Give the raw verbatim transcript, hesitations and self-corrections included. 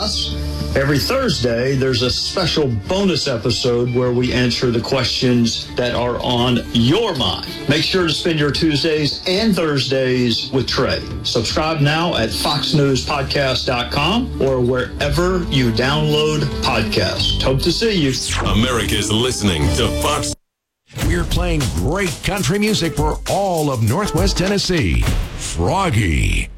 us. Every Thursday, there's a special bonus episode where we answer the questions that are on your mind. Make sure to spend your Tuesdays and Thursdays with Trey. Subscribe now at fox news podcast dot com or wherever you download podcasts. Hope to see you. America's listening to Fox. We're playing great country music for all of Northwest Tennessee. Froggy.